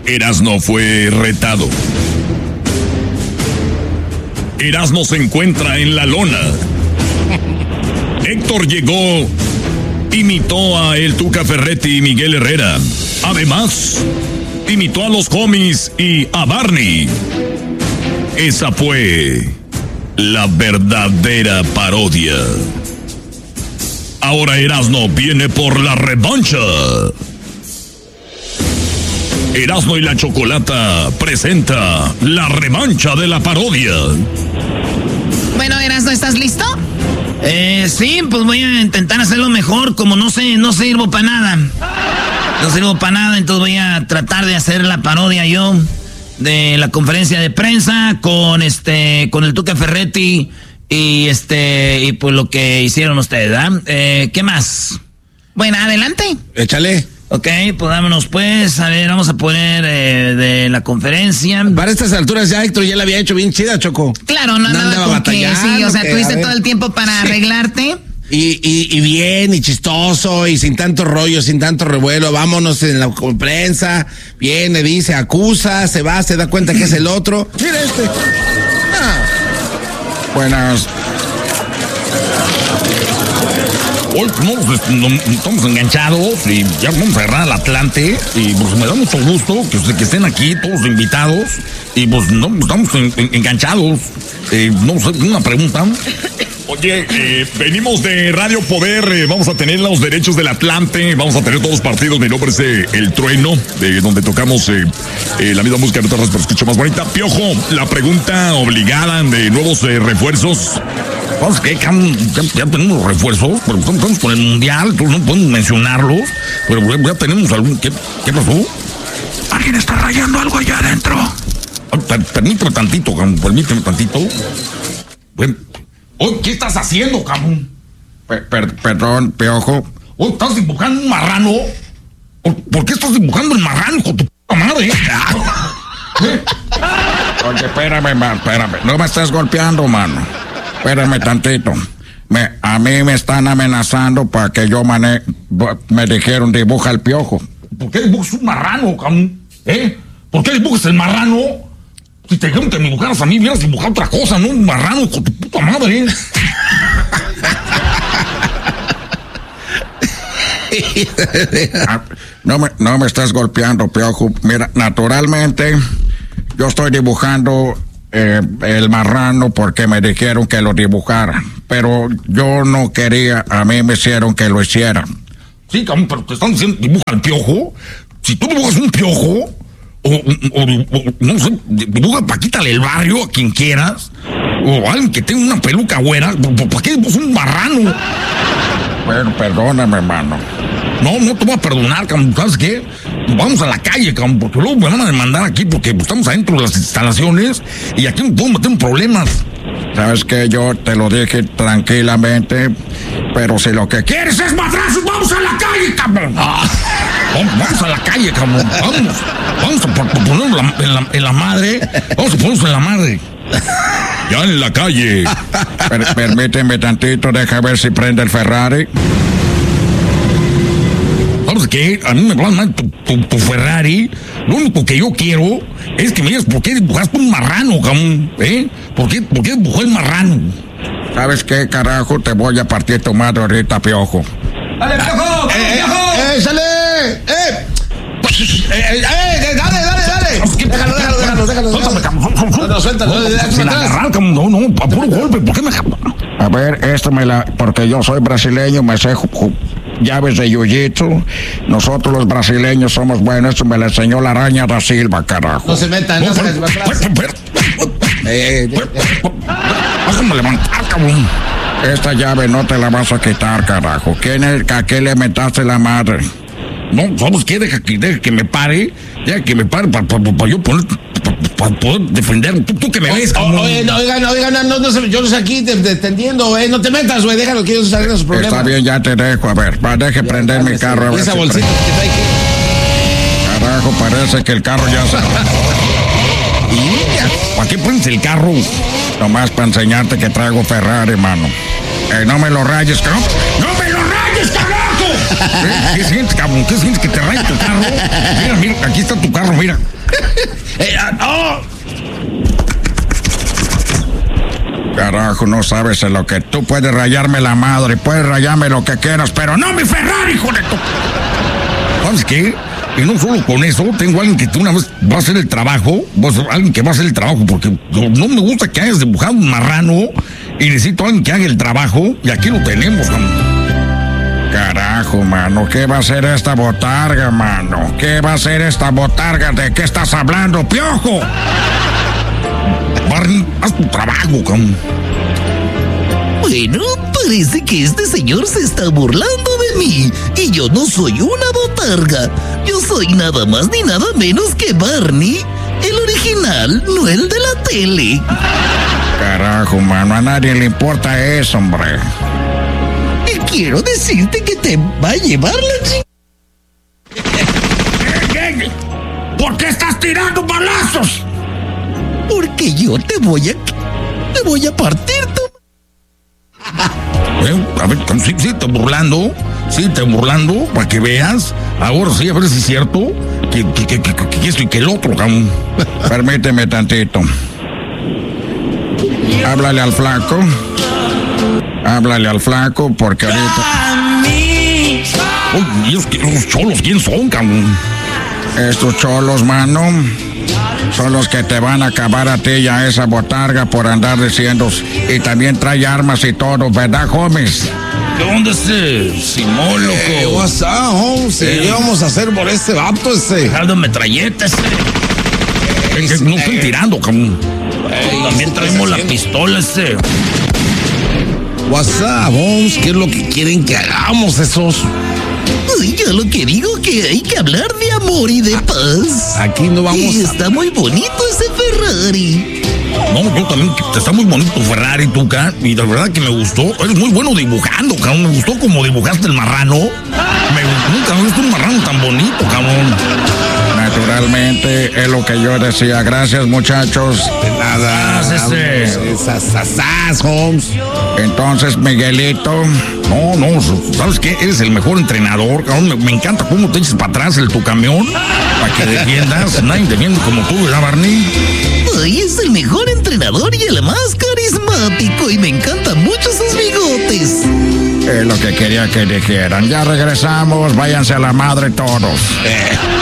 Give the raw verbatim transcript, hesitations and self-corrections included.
Erasmo fue retado. Erasmo se encuentra en la lona. Héctor llegó, imitó a el Tuca Ferretti y Miguel Herrera. Además, imitó a los homies y a Barney. Esa fue la verdadera parodia. Ahora Erasmo viene por la revancha. Erasmo y la Chocolata presenta la revancha de la parodia. Bueno, Erasmo, ¿estás listo? Eh, sí, pues voy a intentar hacerlo mejor. Como no sé, no sirvo para nada. No sirvo para nada, entonces voy a tratar de hacer la parodia yo de la conferencia de prensa con este, con el Tuca Ferretti y este, y pues lo que hicieron ustedes, ¿verdad? Eh, ¿qué más? Bueno, adelante. Échale. Ok, pues vámonos pues, a ver, vamos a poner eh, de la conferencia. Para estas alturas ya Héctor ya la había hecho bien chida, Choco. Claro, no, no nada con que sí, o sea, que, tuviste todo el tiempo para sí. arreglarte. Y, y, y bien, y chistoso, y sin tanto rollo, sin tanto revuelo, vámonos en la prensa, viene, dice, acusa, se va, se da cuenta que es el otro. Mira este. Ah. Buenas. Hoy no, no, estamos enganchados y ya vamos a cerrar al Atlante y pues me da mucho gusto que, que estén aquí todos invitados y pues no estamos en, en, enganchados. Eh, no sé, una pregunta. Oye, eh, venimos de Radio Poder, eh, vamos a tener los derechos del Atlante, vamos a tener todos los partidos. Mi nombre es eh, El Trueno, de donde tocamos eh, eh, la misma música de otras, pero escucho más bonita. Piojo, la pregunta obligada de nuevos eh, refuerzos. Vamos, que ya, ya tenemos refuerzos, pero estamos con el Mundial, entonces no podemos mencionarlos, pero ya tenemos algún... ¿Qué, qué pasó? ¿Alguien está rayando algo allá adentro? Per, permíteme tantito, cabrón, permíteme tantito. Bueno, oye, ¿qué estás haciendo, cabrón? Per, per, perdón, Piojo. Oye, ¿estás dibujando un marrano? ¿Por, ¿por qué estás dibujando el marrano, hijo de tu puta madre? ¿Eh? Oye, espérame, man, espérame. No me estás golpeando, mano. Espérame tantito. Me, a mí me están amenazando para que yo mane... Me dijeron, dibuja el Piojo. ¿Por qué dibujas un marrano, cabrón? ¿Eh? ¿Por qué dibujas el marrano? Si te dijeron que me dibujaras a mí, hubieras dibujado otra cosa, ¿no? Un marrano con tu puta madre. no, me, no me estás golpeando, Piojo. Mira, naturalmente, yo estoy dibujando... Eh, el marrano porque me dijeron que lo dibujara, pero yo no quería, a mí me hicieron que lo hiciera. Sí, cabrón, pero te están diciendo dibuja el Piojo. Si tú dibujas un Piojo o, o, o no sé, dibuja Paquita del Barrio a quien quieras, o alguien que tenga una peluca güera, ¿para qué dibujas un marrano? Bueno, perdóname, hermano. No, no te voy a perdonar, cabrón. ¿Sabes qué? Vamos a la calle, cabrón, porque luego me van a demandar aquí porque pues, estamos adentro de las instalaciones y aquí no puedo meter en problemas. Sabes que yo te lo dije tranquilamente, pero si lo que quieres es madrazos, vamos a la calle, cabrón. Ah, vamos, vamos a la calle, cabrón. Vamos, vamos a ponernos en la, en, la, en la madre. Vamos a ponernos en la madre. Ya en la calle. Per, permíteme tantito, deja ver si prende el Ferrari. ¿Sabes qué? A mí me hablan mal tu, tu, tu Ferrari. Lo único que yo quiero es que me digas por qué dibujaste un marrano, cabrón. ¿Eh? ¿Por qué, por qué dibujó el marrano? ¿Sabes qué, carajo? Te voy a partir tu madre ahorita, Piojo. ¡Dale, Piojo! ¡Eh, Piojo! ¡Eh, eh, sale! ¡Eh! ¡Eh, eh, eh! ¡Dale, dale, dale! Déjalo, déjalo, déjalo, déjalo. Suéltame, cabrón. No, no, suéltalo. Sin agarrar, cabrón. No, no, a puro golpe. ¿Por qué me... A ver, esto me la... Porque yo soy brasileño, me sé... llaves de jiu-jitsu. Nosotros los brasileños somos buenos. Esto me lo enseñó la araña da Silva, carajo. No se metan, no, no se metan. Déjame levantar, cabrón. Esta llave no te la vas a quitar, carajo. ¿Quién es, ¿A qué le metaste la madre? No, ¿sabes qué? Deja que, deja que me pare. Deja que me pare para pa, pa, pa yo poner... Para poder defender. ¿Tú, tú que me ves, cabrón? Oye, no, oigan, oigan, no, no, yo los aquí defendiendo, eh. No te metas, güey. Déjalo que ellos salgan sus problemas. Está bien, ya te dejo. A ver, va, deje ya, prender mi carro. A ver esa si bolsita prende. que trae aquí. Carajo, parece que el carro ya se... ¿Y? ¿Para qué pones el carro? Nomás para enseñarte que traigo Ferrari, mano. Eh, no me lo rayes, cabrón. ¡No me lo rayes, carajo! ¿Eh? ¿Qué sientes, cabrón? ¿Qué sientes que te rayes tu carro? Mira, mira, aquí está tu carro, mira. ¡Oh! Carajo, no sabes en lo que tú puedes rayarme la madre, puedes rayarme lo que quieras, pero no mi Ferrari, hijo de tu... ¿Sabes qué? Y no solo con eso, tengo a alguien que una vez va a hacer el trabajo, pues, alguien que va a hacer el trabajo, porque no me gusta que hayas dibujado un marrano y necesito a alguien que haga el trabajo, y aquí lo tenemos, mano. Carajo, mano, ¿qué va a hacer esta botarga, mano? ¿Qué va a hacer esta botarga? ¿De qué estás hablando, Piojo? Barney, haz tu trabajo, cabrón. Bueno, parece que este señor se está burlando de mí. Y yo no soy una botarga. Yo soy nada más ni nada menos que Barney, el original, no el de la tele. Carajo, mano, a nadie le importa eso, hombre. Y quiero decirte que te va a llevar la chica. ¿Por qué estás tirando balazos? Porque yo te voy a... Te voy a partir tu... Eh, a ver, sí, sí, te burlando, sí, te burlando, para que veas. Ahora sí, a ver si es cierto que, que, que, que, que esto y que el otro, cabrón. Permíteme tantito. Háblale al flaco. Háblale al flaco, porque ahorita... Uy, ¿y esos, esos cholos quién son, cabrón? Estos cholos, mano, son los que te van a acabar a ti y a esa botarga por andar diciendo. Y también trae armas y todo, ¿verdad, homies? ¿Qué onda ese Simón, loco? Eh, what's up, Holmes? ¿Qué íbamos a hacer por este vato ese? Jaldo metralleta ese. Eh, que no estoy tirando, cabrón. Ey, También ¿qué traemos estás la haciendo? pistola ese. What's up, Holmes? ¿Qué es lo que quieren que hagamos esos? Ay, yo lo que digo que hay que hablar de amor y de paz. Aquí no vamos Y a... está muy bonito ese Ferrari. No, yo también, te está muy bonito Ferrari, Tuca, y la verdad que me gustó. Eres muy bueno dibujando, cabrón. Me gustó como dibujaste el marrano. Me, nunca me visto un marrano tan bonito, cabrón. Naturalmente, es lo que yo decía. Gracias, muchachos. De nada. Gracias, ese. vámonos, esas, esas, Holmes. Entonces, Miguelito, No, no, ¿sabes qué? Eres el mejor entrenador, cabrón. Me, me encanta cómo te echas para atrás el tu camión para que defiendas. Nadie defiende como tú, ¿verdad, Barney? Ay, es el mejor entrenador y el más carismático. Y me encantan mucho sus bigotes. es lo que quería que dijeran. Ya regresamos, váyanse a la madre todos.